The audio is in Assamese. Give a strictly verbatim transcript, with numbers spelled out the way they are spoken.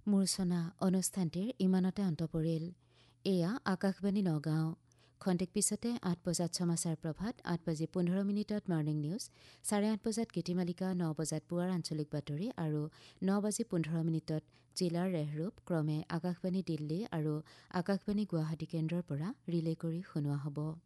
মূৰ্ছনা অনুষ্ঠানটিৰ ইমানতে অন্ত পৰিল। এয়া আকাশবাণী নগাঁও। খন্তেক পিছতে আঠ বজাত সমাচাৰ প্ৰভাত, আঠ বাজি পোন্ধৰ মিনিটত মৰ্ণিং নিউজ, চাৰে আঠ বজাত গীতিমালিকা, ন বজাত পুৱাৰ আঞ্চলিক বাতৰি আৰু ন বাজি পোন্ধৰ মিনিটত জিলাৰ ৰেহৰূপ ক্ৰমে আকাশবাণী দিল্লী আৰু আকাশবাণী গুৱাহাটী কেন্দ্ৰৰ পৰা ৰিলে কৰি শুনোৱা হ'ব।